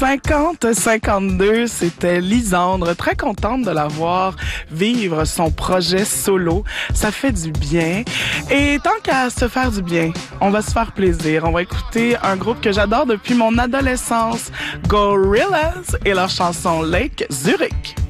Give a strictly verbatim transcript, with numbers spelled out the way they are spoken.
cinquante cinquante-deux, c'était Lisandre. Très contente de la voir vivre son projet solo. Ça fait du bien. Et tant qu'à se faire du bien, on va se faire plaisir. On va écouter un groupe que j'adore depuis mon adolescence, Gorillaz, et leur chanson Lake Zurich.